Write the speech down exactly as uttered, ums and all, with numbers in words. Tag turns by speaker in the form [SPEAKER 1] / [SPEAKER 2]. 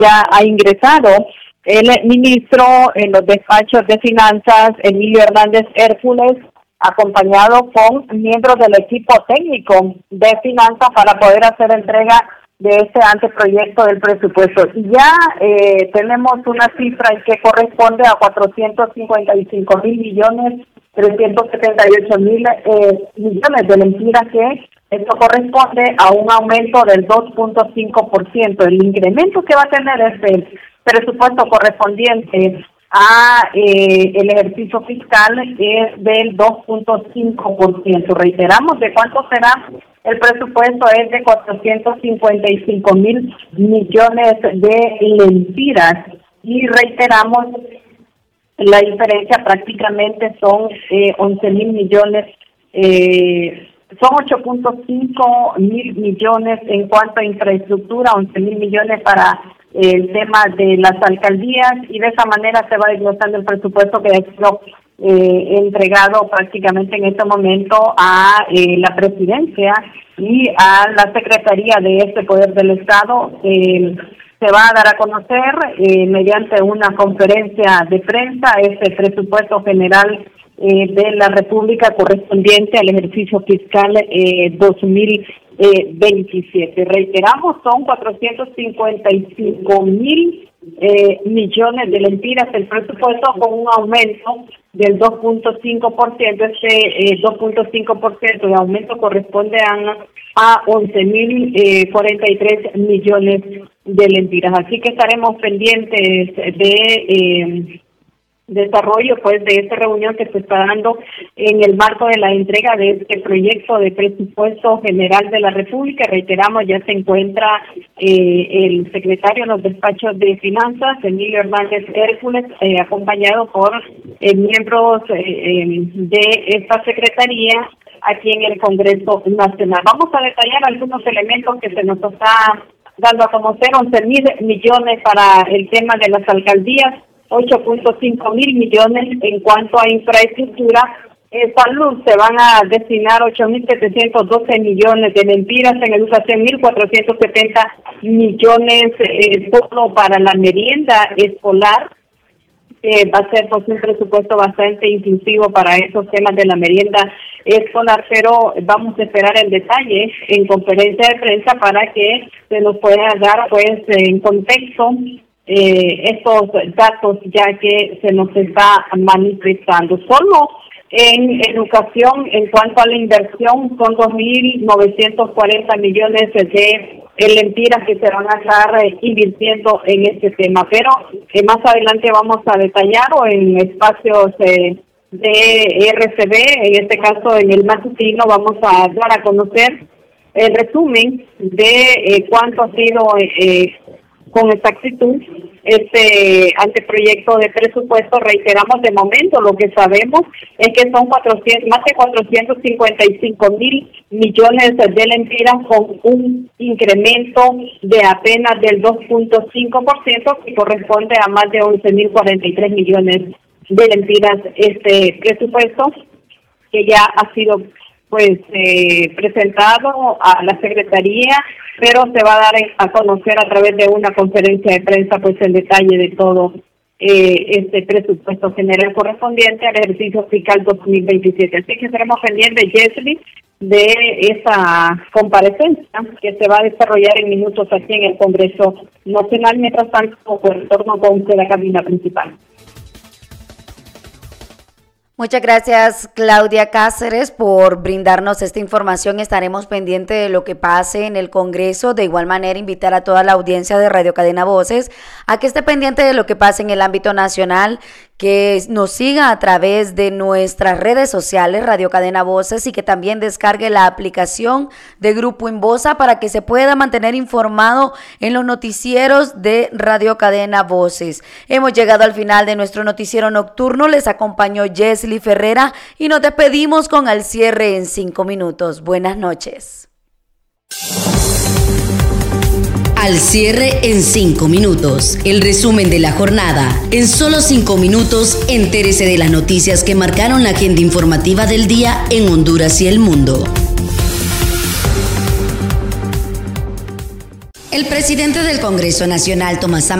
[SPEAKER 1] ya ha ingresado el ministro en los despachos de finanzas, Emilio Hernández Hércules, acompañado con miembros del equipo técnico de finanzas para poder hacer entrega de este anteproyecto del presupuesto. Y ya eh, tenemos una cifra que corresponde a cuatrocientos cincuenta y cinco mil millones, trescientos setenta y ocho mil eh, millones de lempiras, que esto corresponde a un aumento del dos punto cinco por ciento. El incremento que va a tener este presupuesto correspondiente a eh, el ejercicio fiscal es del dos punto cinco por ciento. Reiteramos, ¿de cuánto será? El presupuesto es de cuatrocientos cincuenta y cinco mil millones de lempiras y reiteramos, la diferencia prácticamente son eh, once mil millones, eh, son ocho punto cinco mil millones en cuanto a infraestructura, once mil millones para el tema de las alcaldías, y de esa manera se va desglosando el presupuesto que ha sido eh, entregado prácticamente en este momento a eh, la presidencia y a la secretaría de este Poder del Estado. Eh, se va a dar a conocer eh, mediante una conferencia de prensa este presupuesto general eh, de la República correspondiente al ejercicio fiscal eh, dos mil veintisiete. Reiteramos, son cuatrocientos cincuenta y cinco mil eh, millones de lempiras el presupuesto, con un aumento del dos punto cinco por ciento. Este eh, dos punto cinco por ciento de aumento corresponde a, a once mil cuarenta y tres millones de lempiras. Así que estaremos pendientes de eh, desarrollo pues de esta reunión que se está dando en el marco de la entrega de este proyecto de presupuesto general de la República. Reiteramos, ya se encuentra eh, el secretario de los despachos de finanzas, Emilio Hernández Hércules, eh, acompañado por eh, miembros eh, eh, de esta secretaría aquí en el Congreso Nacional. Vamos a detallar algunos elementos que se nos está dando a conocer. Once mil millones para el tema de las alcaldías, ocho punto cinco mil millones en cuanto a infraestructura. En salud se van a destinar ocho mil setecientos doce millones de lempiras, en educación mil cuatrocientos setenta millones eh, solo para la merienda escolar. Eh, va a ser pues un presupuesto bastante inclusivo para esos temas de la merienda escolar, pero vamos a esperar el detalle en conferencia de prensa para que se nos pueda dar pues en contexto Eh, estos datos, ya que se nos está manifestando. Solo en educación, en cuanto a la inversión, son dos mil novecientos cuarenta millones de lempiras que se van a estar eh, invirtiendo en este tema, pero eh, más adelante vamos a detallar, o en espacios eh, de R C B, en este caso en el matutino, vamos a dar a conocer el resumen de eh, cuánto ha sido eh, con exactitud este anteproyecto de presupuesto. Reiteramos, de momento lo que sabemos es que son cuatrocientos, más de cuatrocientos cincuenta y cinco mil millones de lempiras, con un incremento de apenas del dos punto cinco por ciento, que corresponde a más de once mil cuarenta y tres millones de lempiras este presupuesto, que ya ha sido pues eh, presentado a la Secretaría, pero se va a dar a conocer a través de una conferencia de prensa pues el detalle de todo eh, este presupuesto general correspondiente al ejercicio fiscal dos mil veintisiete. Así que estaremos pendientes, Jesly, de esa comparecencia que se va a desarrollar en minutos aquí en el Congreso Nacional. Mientras tanto, por retorno con la cabina principal.
[SPEAKER 2] Muchas gracias, Claudia Cáceres, por brindarnos esta información. Estaremos pendientes de lo que pase en el Congreso. De igual manera, invitar a toda la audiencia de Radio Cadena Voces a que esté pendiente de lo que pase en el ámbito nacional, que nos siga a través de nuestras redes sociales, Radio Cadena Voces, y que también descargue la aplicación de Grupo Invoza para que se pueda mantener informado en los noticieros de Radio Cadena Voces. Hemos llegado al final de nuestro noticiero nocturno. Les acompañó Jesly Ferrera y nos despedimos con Al Cierre en cinco minutos. Buenas noches.
[SPEAKER 3] Al Cierre en cinco minutos. El resumen de la jornada. En solo cinco minutos, entérese de las noticias que marcaron la agenda informativa del día en Honduras y el mundo. El presidente del Congreso Nacional, Tomás